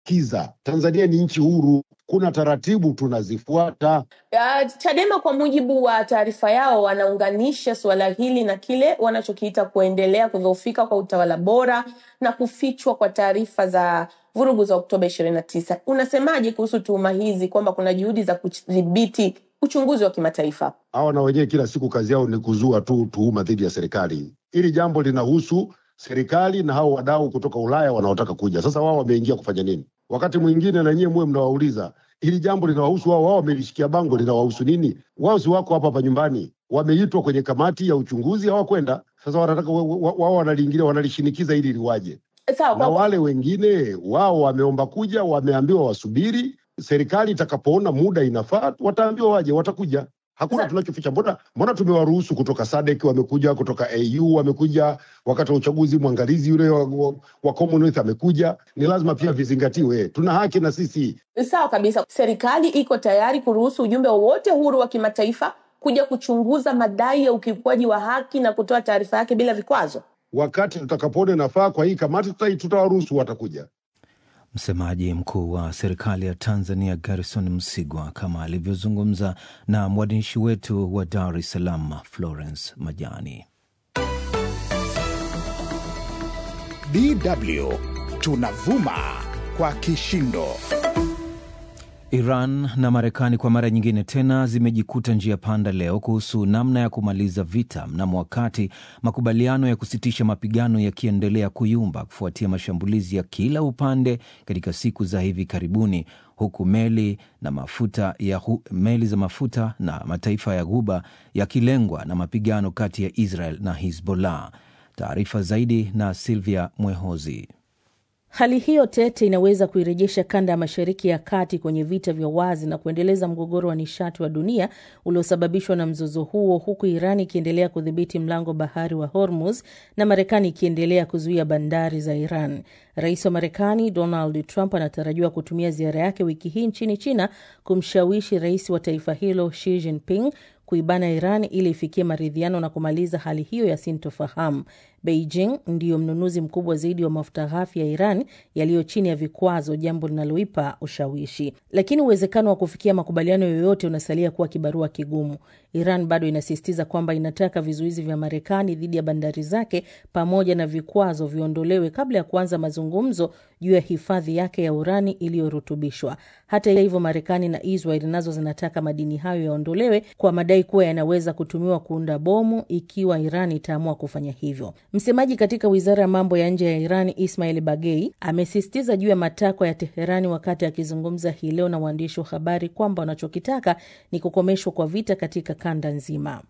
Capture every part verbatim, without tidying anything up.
Kiza, Tanzania ni nchi huru, kuna taratibu tunazifuata. Uh, Chadema kwa mujibu wa taarifa yao wanaunganisha suala hili na kile wanachokiita kuendelea kudhoofika kwa utawala bora na kufichwa kwa taarifa za vurugu za Oktoba ishirini na tisa. Unasemaje kuhusu tuhuma hizi kwamba kuna juhudi za kudhibiti uchunguzi wa kimataifa? Hawa na wenyewe kila siku kazi yao ni kuzua tu tuhuma dhidi ya serikali. Hili jambo linahusu serikali na hao wadau kutoka Ulaya wanaotaka kuja. Sasa wao wameingia kufanya nini? Wakati mwingine na nyinyi mwe mnawauliza, hili jambo linawahusu wao, wao wamelishikia bango, linawahusu nini? Wao si wako hapa hapa nyumbani. Wameitwa kwenye kamati ya uchunguzi, hawakwenda. Sasa wanataka wao wanaliingilia, wanalishinikiza ili liwaje. Sawa, na wale wengine wao wameomba kuja, wameambiwa wasubiri, serikali itakapoona muda inafaa wataambiwa waje, watakuja. Hakuna tunachoficha. Mbona mbona tumewaruhusu kutoka S A D C wamekuja, kutoka A U wamekuja, wakati wa uchaguzi mwangalizi yule wa, wa, wa Commonwealth amekuja. Ni lazima pia vizingatiwe, tuna haki na sisi. Sawa kabisa. Serikali iko tayari kuruhusu ujumbe wowote huru wa kimataifa kuja kuchunguza madai ya ukiukwaji wa haki na kutoa taarifa yake bila vikwazo. Wakati tutakapoona nafaa kwa hii kamati tutawaruhusu, watakuja. Msemaji mkuu wa serikali ya Tanzania Garrison Msigwa, kama alivyozungumza na mwandishi wetu wa Dar es Salaam Florence Majani. D W tunavuma kwa kishindo. Iran na Marekani kwa mara nyingine tena zimejikuta njia panda leo kuhusu namna ya kumaliza vita mnamo, wakati makubaliano ya kusitisha mapigano yakiendelea kuyumba kufuatia mashambulizi ya kila upande katika siku za hivi karibuni, huku meli na mafuta ya hu, meli za mafuta na mataifa ya Ghuba yakilengwa na mapigano kati ya Israel na Hezbollah. Taarifa zaidi na Sylvia Mwehozi. Hali hiyo tete inaweza kuirejesha kanda ya Mashariki ya Kati kwenye vita vya wazi na kuendeleza mgogoro wa nishati wa dunia uliosababishwa na mzozo huo, huku Iran ikiendelea kudhibiti mlango bahari wa Hormuz na Marekani ikiendelea kuzuia bandari za Iran. Rais wa Marekani Donald Trump anatarajiwa kutumia ziara yake wiki hii nchini China kumshawishi rais wa taifa hilo Xi Jinping kuibana Iran ili ifikie maridhiano na kumaliza hali hiyo ya sintofahamu. Beijing ndiyo mnunuzi mkubwa zaidi wa mafuta ghafi ya Iran yaliyo chini ya vikwazo, jambo linaloipa ushawishi. Lakini uwezekano wa kufikia makubaliano yoyote unasalia kuwa kibarua kigumu. Iran bado inasisitiza kwamba inataka vizuizi vya Marekani dhidi ya bandari zake pamoja na vikwazo viondolewe kabla ya kuanza mazungumzo juu ya hifadhi yake ya urani iliyorutubishwa. Hata hivyo, Marekani na Israel nazo zinataka madini hayo yaondolewe kwa madai kuwa yanaweza kutumiwa kuunda bomu ikiwa Iran itaamua kufanya hivyo. Msemaji katika Wizara ya Mambo ya Nje ya Iran, Ismail Bagei, amesisitiza juu ya matakwa ya Teherani wakati akizungumza hii leo na waandishi wa habari kwamba wanachokitaka ni kukomeshwa kwa vita katika kanda nzima.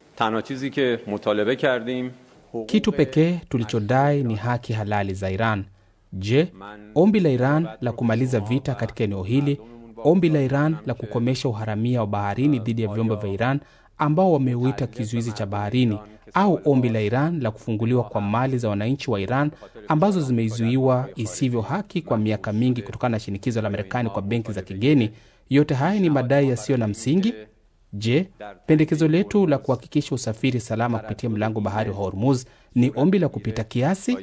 Kitu pekee tulichodai ni haki halali za Iran. Je, ombi la Iran la kumaliza vita katika eneo hili, ombi la Iran la kukomesha uharamia wa baharini dhidi ya vyombo vya Iran ambao wameuita kizuizi cha baharini, au ombi la Iran la kufunguliwa kwa mali za wananchi wa Iran ambazo zimeizuiwa isivyo haki kwa miaka mingi kutokana na shinikizo la Marekani kwa benki za kigeni, yote haya ni madai yasiyo na msingi. Je, pendekezo letu la kuhakikisha usafiri salama kupitia mlango bahari wa Hormuz ni ombi la kupita kiasi?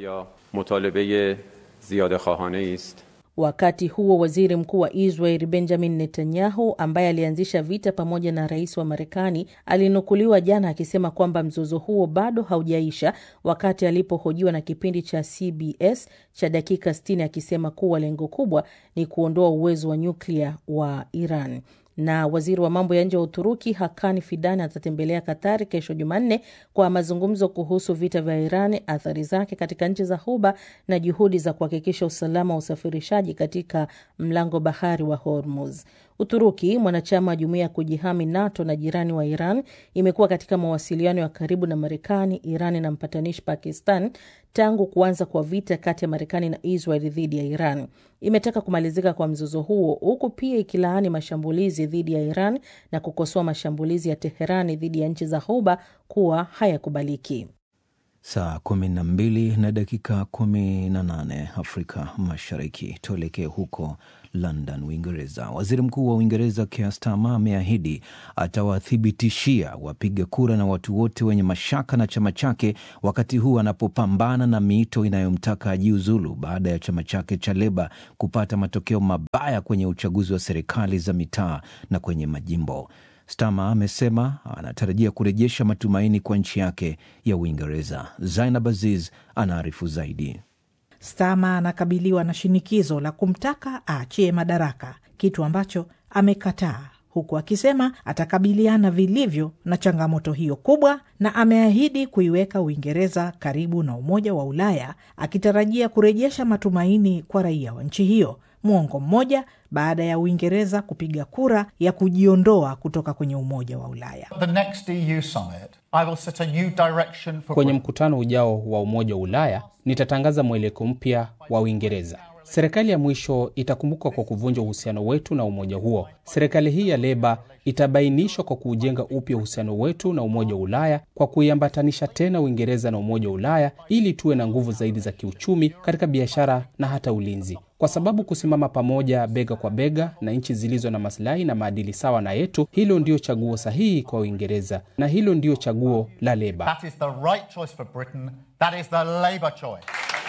Wakati huo, waziri mkuu wa Israel Benjamin Netanyahu, ambaye alianzisha vita pamoja na rais wa Marekani, alinukuliwa jana akisema kwamba mzozo huo bado haujaisha, wakati alipohojiwa na kipindi cha C B S cha dakika sitini akisema kuwa lengo kubwa ni kuondoa uwezo wa nyuklia wa Iran. Na waziri wa mambo ya nje wa Uturuki Hakan Fidan atatembelea Katari kesho Jumanne kwa mazungumzo kuhusu vita vya Iran, athari zake katika nchi za Ghuba na juhudi za kuhakikisha usalama wa usafirishaji katika mlango bahari wa Hormuz. Uturuki, mwanachama wa jumuiya ya kujihami NATO na jirani wa Iran, imekuwa katika mawasiliano ya karibu na Marekani, Iran na mpatanishi Pakistan tangu kuanza kwa vita kati ya Marekani na Israel dhidi ya Iran. Imetaka kumalizika kwa mzozo huo, huku pia ikilaani mashambulizi dhidi ya Iran na kukosoa mashambulizi ya Teherani dhidi ya nchi za Ghuba kuwa hayakubaliki. Saa kumi na mbili na dakika kumi na nane Afrika Mashariki. Tuelekee huko London, Uingereza. Waziri Mkuu wa Uingereza Keir Starmer ameahidi atawathibitishia wapiga kura na watu wote wenye mashaka na chama chake wakati huu anapopambana na miito inayomtaka ajiuzulu baada ya chama chake cha Leba kupata matokeo mabaya kwenye uchaguzi wa serikali za mitaa na kwenye majimbo. Starmer amesema anatarajia kurejesha matumaini kwa nchi yake ya Uingereza. Zainab Aziz anaarifu zaidi. Starmer anakabiliwa na shinikizo la kumtaka aachie madaraka, kitu ambacho amekataa, huku akisema atakabiliana vilivyo na changamoto hiyo kubwa, na ameahidi kuiweka Uingereza karibu na Umoja wa Ulaya, akitarajia kurejesha matumaini kwa raia wa nchi hiyo, muongo mmoja baada ya Uingereza kupiga kura ya kujiondoa kutoka kwenye Umoja wa Ulaya. The next E U summit, I will set a new direction for... Kwenye mkutano ujao wa Umoja wa Ulaya, nitatangaza mwelekeo mpya wa Uingereza. Serikali ya mwisho itakumbuka kwa kuvunja uhusiano wetu na umoja huo. Serikali hii ya Leba itabainishwa kwa kujenga upya uhusiano wetu na Umoja wa Ulaya kwa kuiambatanisha tena Uingereza na Umoja wa Ulaya ili tuwe na nguvu zaidi za kiuchumi, katika biashara na hata ulinzi. Kwa sababu kusimama pamoja bega kwa bega na nchi zilizo na maslahi na maadili sawa na yetu, hilo ndio chaguo sahihi kwa Uingereza, na hilo ndio chaguo la Leba. That is the right choice for Britain. That is the Labour choice.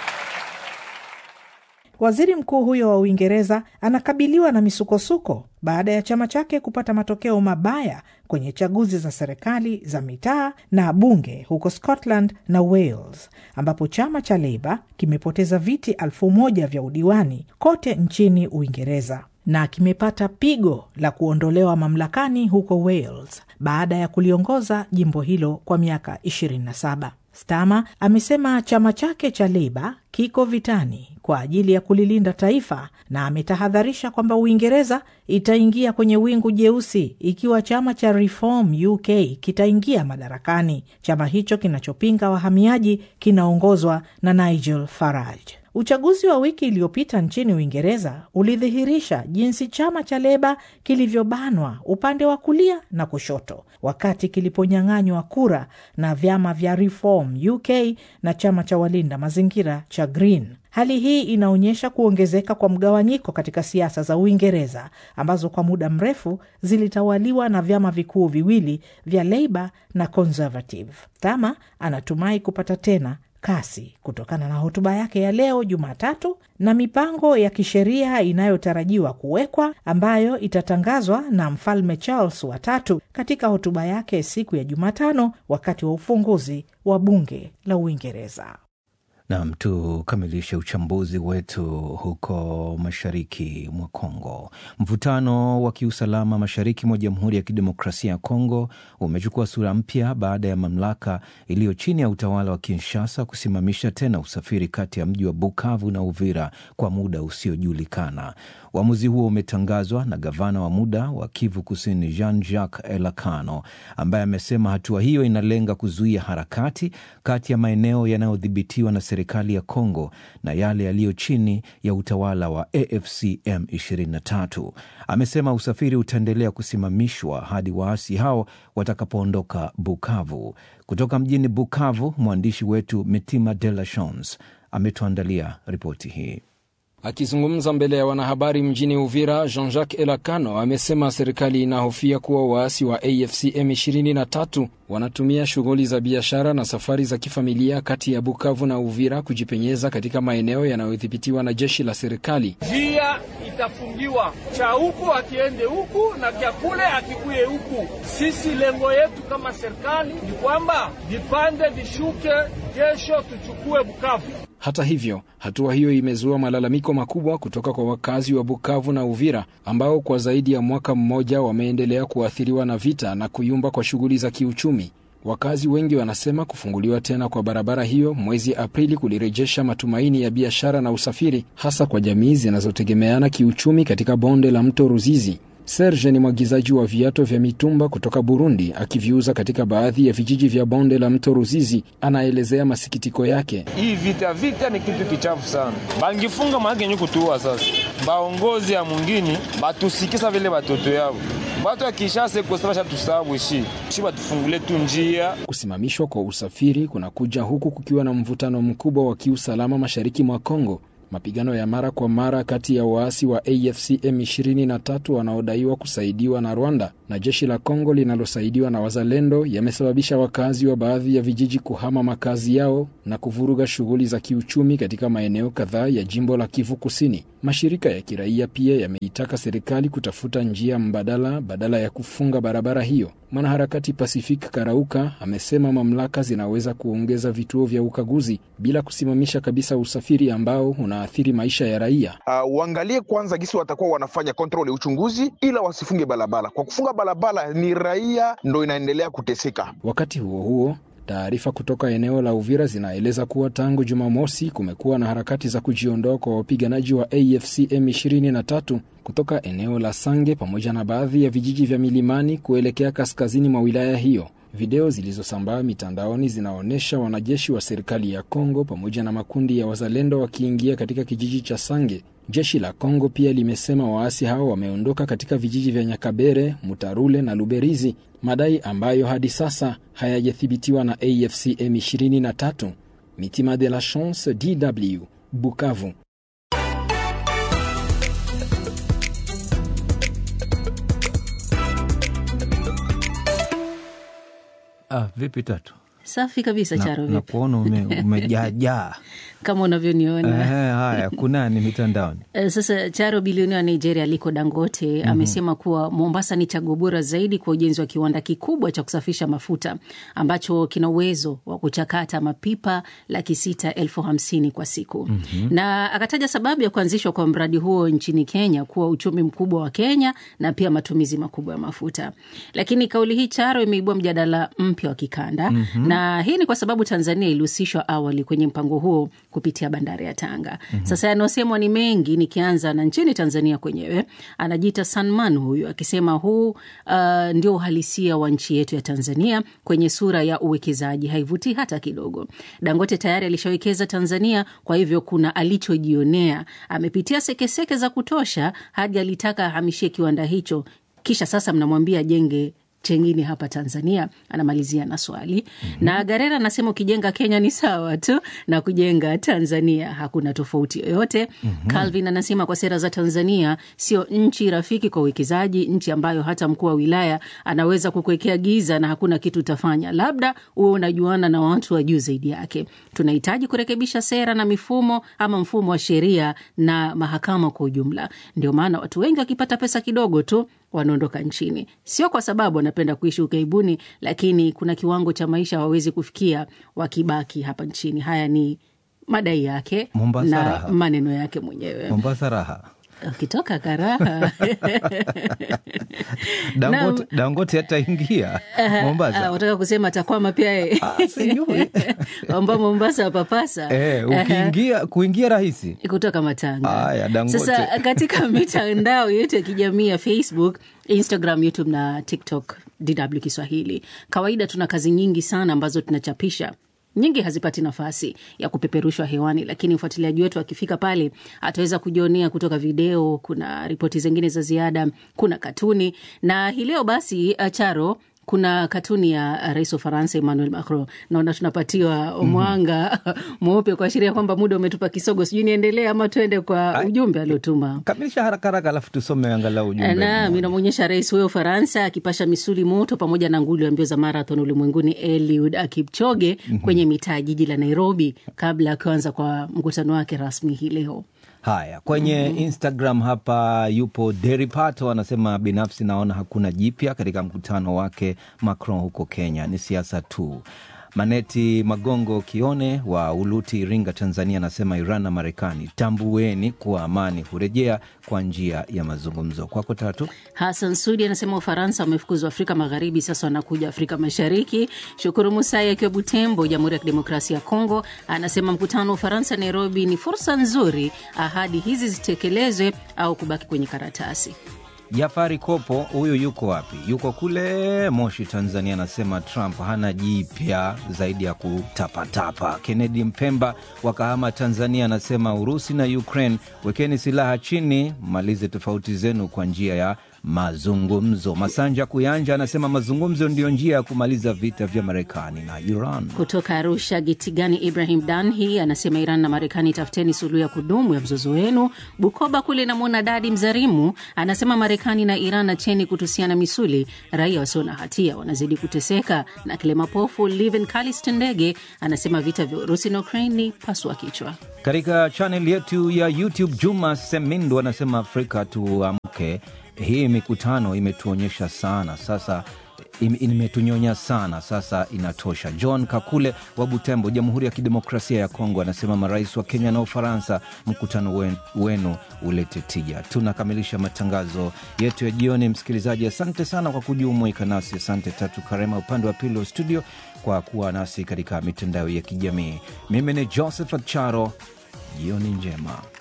Waziri mkuu huyo wa Uingereza anakabiliwa na misukosuko baada ya chama chake kupata matokeo mabaya kwenye chaguzi za serikali za mitaa na bunge huko Scotland na Wales, ambapo chama cha Labour kimepoteza viti elfu moja vya udiwani kote nchini Uingereza, na kimepata pigo la kuondolewa mamlakani huko Wales baada ya kuliongoza jimbo hilo kwa miaka ishirini na saba. Starmer amesema chama chake cha Labour kiko vitani kwa ajili ya kulilinda taifa, na ametahadharisha kwamba Uingereza itaingia kwenye wingu jeusi ikiwa chama cha Reform U K kitaingia madarakani. Chama hicho kinachopinga wahamiaji kinaongozwa na Nigel Farage. Uchaguzi wa wiki iliyopita nchini Uingereza ulidhihirisha jinsi chama cha Leba kilivyobanwa upande wa kulia na kushoto, wakati kiliponyang'anywa kura na vyama vya Reform U K na chama cha walinda mazingira cha Green. Hali hii inaonyesha kuongezeka kwa mgawanyiko katika siasa za Uingereza, ambazo kwa muda mrefu zilitawaliwa na vyama vikuu viwili vya Labour na Conservative. Starmer anatumai kupata tena kasi kutokana na hotuba yake ya leo Jumatatu na mipango ya kisheria inayotarajiwa kuwekwa, ambayo itatangazwa na Mfalme Charles wa tatu katika hotuba yake siku ya Jumatano wakati wa ufunguzi wa bunge la Uingereza. Naam, tukamilishe uchambuzi wetu huko mashariki mwa Kongo. Mvutano wa kiusalama mashariki mwa Jamhuri ya Kidemokrasia ya Kongo umechukua sura mpya baada ya mamlaka iliyo chini ya utawala wa Kinshasa kusimamisha tena usafiri kati ya mji wa Bukavu na Uvira kwa muda usiojulikana. Uamuzi huo umetangazwa na gavana wa muda wa Kivu Kusini Jean-Jacques Elakano, ambaye amesema hatua hiyo inalenga kuzuia harakati kati ya maeneo yanayodhibitiwa na serikali ya Kongo na yale yaliyo chini ya utawala wa A F C M ishirini na tatu. Amesema usafiri utaendelea kusimamishwa hadi waasi hao watakapoondoka Bukavu. Kutoka mjini Bukavu, mwandishi wetu Mitima de la Chance ametuandalia ripoti hii. Akizungumza mbele ya wanahabari mjini Uvira, Jean-Jacques Elakano amesema serikali inahofia kuwa waasi wa A F C M ishirini na tatu wanatumia shughuli za biashara na safari za kifamilia kati ya Bukavu na Uvira kujipenyeza katika maeneo yanayodhibitiwa na jeshi la serikali. Njia itafungiwa, cha huku akiende huku na kia kule akikuye huku. Sisi lengo yetu kama serikali ni kwamba vipande vishuke, kesho tuchukue Bukavu. Hata hivyo, hatua hiyo imezua malalamiko makubwa kutoka kwa wakazi wa Bukavu na Uvira, ambao kwa zaidi ya mwaka mmoja wameendelea kuathiriwa na vita na kuyumba kwa shughuli za kiuchumi. Wakazi wengi wanasema kufunguliwa tena kwa barabara hiyo mwezi Aprili kulirejesha matumaini ya biashara na usafiri, hasa kwa jamii zinazotegemeana kiuchumi katika bonde la mto Ruzizi. Serge ni mwagizaji wa viato vya mitumba kutoka Burundi, akiviuza katika baadhi ya vijiji vya bonde la mto Ruzizi. Anaelezea masikitiko yake. Hii vita vita ni kitu kichafu sana. Bangifunga maana yenye kutua sasa. Baongozi ya mwingine batusikisa vile watoto yao. Watu akishase kustafasha tusabu shi. Shiba tufungule tu njia. Kusimamishwa kwa usafiri kunakuja huku kukiwa na mvutano mkubwa wa kiusalama mashariki mwa Kongo. Mapigano ya mara kwa mara kati ya waasi wa A F C M ishirini na tatu wanaodaiwa kusaidiwa na Rwanda na jeshi la Kongo linalosaidiwa na wazalendo yamesababisha wakazi wa baadhi ya vijiji kuhama makazi yao na kuvuruga shughuli za kiuchumi katika maeneo kadhaa ya jimbo la Kivu Kusini. Mashirika ya kiraia pia yameitaka serikali kutafuta njia mbadala badala ya kufunga barabara hiyo. Mwanaharakati Pacific Karauka amesema mamlaka zinaweza kuongeza vituo vya ukaguzi bila kusimamisha kabisa usafiri ambao unaathiri maisha ya raia. Uh, uangalie kwanza gisi watakuwa wanafanya control ya uchunguzi ila wasifunge barabara. Kwa kufunga barabara ni raia ndo inaendelea kuteseka. Wakati huo huo, taarifa kutoka eneo la Uvira zinaeleza kuwa tangu Jumamosi kumekuwa na harakati za kujiondoa kwa wapiganaji wa A F C M ishirini na tatu kutoka eneo la Sange pamoja na baadhi ya vijiji vya milimani kuelekea kaskazini mwa wilaya hiyo. Video zilizosambaa mitandaoni zinaonesha wanajeshi wa serikali ya Kongo pamoja na makundi ya wazalendo wakiingia katika kijiji cha Sange. Jeshi la Kongo pia limesema waasi hao wameondoka katika vijiji vya Nyakabere, Mutarule na Luberizi, madai ambayo hadi sasa hayajathibitiwa na A F C M ishirini na tatu. Mitima de la Chance, D W, Bukavu. Ah, vipi Tatu? Safi kabisa Charo, vipi? Na kuona ume, umejajaa. Kama unavyoniona. Eh, haya, kuna ni mitandaoni. E, sasa Charo, bilionea wa Nigeria Aliko Dangote mm-hmm. amesema kuwa Mombasa ni chaguo bora zaidi kwa ujenzi wa kiwanda kikubwa cha kusafisha mafuta ambacho kina uwezo wa kuchakata mapipa laki sita elfu hamsini kwa siku. Mm-hmm. Na akataja sababu ya kuanzishwa kwa mradi huo nchini Kenya kuwa uchumi mkubwa wa Kenya na pia matumizi makubwa ya mafuta. Lakini kauli hii Charo imeibua mjadala mpya wa kikanda. Mm-hmm. Na hii ni kwa sababu Tanzania ilihusishwa awali kwenye mpango huo kupitia bandari ya Tanga. Mm-hmm. Sasa yanayosemwa ni mengi, nikianza na nchini Tanzania kwenyewe. Anajiita Sanman huyu akisema huu uh, ndio uhalisia wa nchi yetu ya Tanzania kwenye sura ya uwekezaji, haivuti hata kidogo. Dangote tayari alishawekeza Tanzania, kwa hivyo kuna alichojionea. Amepitia sekeseke za kutosha hadi alitaka ahamishie kiwanda hicho. Kisha sasa mnamwambia jenge chengine hapa Tanzania. Anamalizia na swali. Mm-hmm. Na Garera anasema ukijenga Kenya ni sawa tu na kujenga Tanzania, hakuna tofauti yoyote. Mm-hmm. Calvin anasema kwa sera za Tanzania sio nchi rafiki kwa uwekezaji, nchi ambayo hata mkuu wa wilaya anaweza kukuwekea giza na hakuna kitu utafanya, labda uwe unajuana na watu wa juu zaidi yake. Tunahitaji kurekebisha sera na mifumo ama mfumo wa sheria na mahakama kwa ujumla. Ndio maana watu wengi wakipata pesa kidogo tu wanaondoka nchini. Sio kwa sababu wanapenda kuishi ukaibuni, lakini kuna kiwango cha maisha hawawezi kufikia wakibaki hapa nchini. Haya ni madai yake Mombasa na raha. Maneno yake mwenyewe. Mombasa raha. Ukitoka karaha. Dangote, Dangote ataingia Mombasa. Wataka kusema atakwama pia yeye. Ah, sijui. Amba Mombasa papasa. Eh, ukiingia kuingia rahisi. Kutoka Matanga. Haya, Dangote. Sasa katika mitandao yote ya kijamii ya Facebook, Instagram, YouTube na TikTok D W Kiswahili. Kawaida tuna kazi nyingi sana ambazo tunachapisha. Nyingi hazipati nafasi ya kupeperushwa hewani, lakini mfuatiliaji wetu akifika pale ataweza kujionea kutoka video, kuna ripoti zingine za ziada, kuna katuni. Na hii leo basi Charo, kuna katuni ya Rais wa Faransa Emmanuel Macron. Naona tunapatiwa mwanga mm-hmm. mweupe kuashiria kwamba muda umetupa kisogo. Sijui niendelee ama tuende kwa ujumbe aliotuma. Kamilisha haraka haraka alafu tusome angalau ujumbe. Na mimi namuonyesha Rais wa Faransa akipasha misuli moto pamoja na nguli wa mbio za marathon ulimwenguni Eliud Kipchoge mm-hmm. kwenye mitaa jiji la Nairobi kabla ya kuanza kwa mkutano wake rasmi hii leo. Haya, kwenye mm-hmm. Instagram hapa yupo Deripato anasema binafsi naona hakuna jipya katika mkutano wake Macron huko Kenya, ni siasa tu. Maneti Magongo Kione wa Uluti Iringa Tanzania anasema Iran na Marekani tambueni kuwa amani hurejea kwa njia ya mazungumzo. Kwako Tatu. Hassan Sudi anasema Ufaransa wamefukuzwa Afrika Magharibi, sasa wanakuja Afrika Mashariki. Shukuru Musai akiwa Butembo, Jamhuri ya Kidemokrasia ya Kongo, anasema mkutano wa Ufaransa Nairobi ni fursa nzuri, ahadi hizi zitekelezwe au kubaki kwenye karatasi. Jafari Kopo, huyu yuko wapi? Yuko kule Moshi Tanzania, anasema Trump hana jipya zaidi ya kutapatapa. Kennedy Mpemba wa Kahama Tanzania anasema Urusi na Ukraine wekeni silaha chini, malize tofauti zenu kwa njia ya mazungumzo. Masanja Kuyanja anasema mazungumzo ndio njia ya kumaliza vita vya Marekani na Iran. Kutoka Arusha, Gitigani Ibrahim Danhi anasema Iran na Marekani tafuteni suluhu ya kudumu ya mzozo wenu. Bukoba kule namwona Dadi Mzarimu anasema Marekani na Iran acheni kutusiana misuli, raia wasio na hatia wanazidi kuteseka. Na Kilemapofu Liven Kaliston Ndege anasema vita vya Urusi na Ukraini pasua kichwa. Katika channel yetu ya YouTube, Juma Semindo anasema Afrika tuamke, hii mikutano imetuonyesha sana sasa, imetunyonya sana sasa, inatosha. John Kakule wa Butembo, Jamhuri ya Kidemokrasia ya Kongo anasema marais wa Kenya na Ufaransa, mkutano wenu ulete tija. Tunakamilisha matangazo yetu ya jioni. Msikilizaji, asante sana kwa kujumuika nasi. Asante Tatu Karema upande wa pili wa studio kwa kuwa nasi katika mitandao ya kijamii. Mimi ni Joseph Acharo, jioni njema.